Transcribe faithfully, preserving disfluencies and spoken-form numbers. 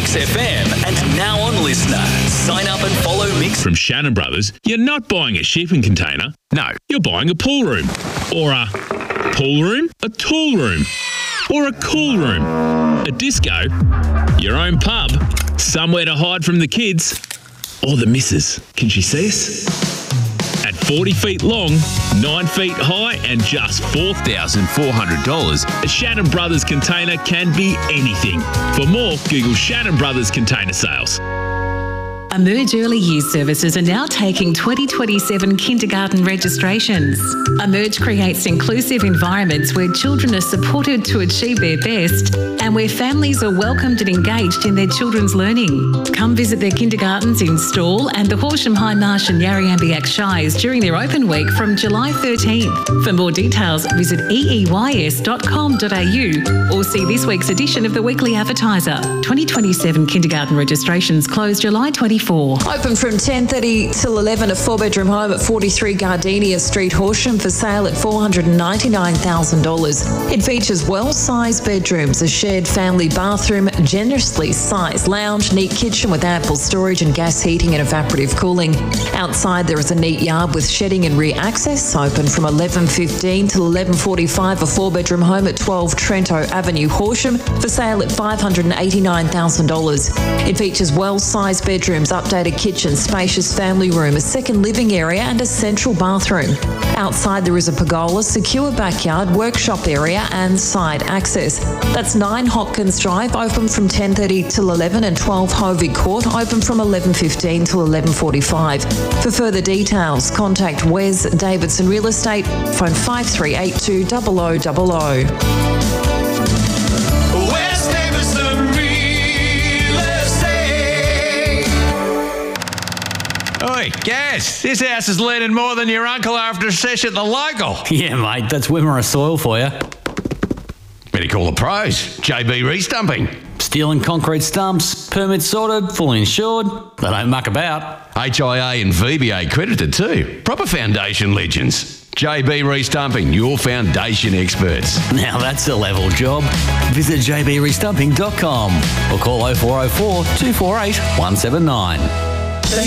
Mix F M and Now On Listener. Sign up and follow Mix. From Shannon Brothers, you're not buying a shipping container. No, you're buying a pool room. Or a pool room, a tool room, or a cool room, a disco, your own pub, somewhere to hide from the kids, or the missus. Can she see us? At forty feet long, nine feet high and just four thousand four hundred dollars, a Shannon Brothers container can be anything. For more, Google Shannon Brothers Container Sales. Emerge Early Years Services are now taking twenty twenty-seven kindergarten registrations. Emerge creates inclusive environments where children are supported to achieve their best and where families are welcomed and engaged in their children's learning. Come visit their kindergartens in Stawell and the Horsham, High Marsh and Yarriambiack Shires during their open week from July thirteenth. For more details, visit e e y s dot com dot a u or see this week's edition of the Weekly Advertiser. twenty twenty-seven kindergarten registrations close July twenty-fourth. Open from ten thirty till eleven, a four-bedroom home at forty-three Gardenia Street, Horsham, for sale at four hundred ninety-nine thousand dollars. It features well-sized bedrooms, a shared family bathroom, generously sized lounge, neat kitchen with ample storage and gas heating and evaporative cooling. Outside there is a neat yard with shedding and rear access. Open from eleven fifteen till eleven forty-five, a four-bedroom home at twelve Trento Avenue, Horsham, for sale at five hundred eighty-nine thousand dollars. It features well-sized bedrooms, updated kitchen, spacious family room, a second living area and a central bathroom. Outside there is a pergola, secure backyard, workshop area and side access. That's nine Hopkins Drive, open from ten thirty till eleven, and twelve Hovey Court, open from eleven fifteen till eleven forty-five. For further details, contact Wes Davidson Real Estate, phone five three eight two zero zero zero zero. Oi, Gaz, this house is leaning more than your uncle after a sesh at the local. Yeah, mate, that's Wimmera soil for you. Better call the pros. J B Restumping. Steel and concrete stumps, permits sorted, fully insured. They don't muck about. H I A and V B A credited too. Proper foundation legends. J B Restumping, your foundation experts. Now that's a level job. Visit j b restumping dot com or call oh four oh four, two four eight, one seven nine.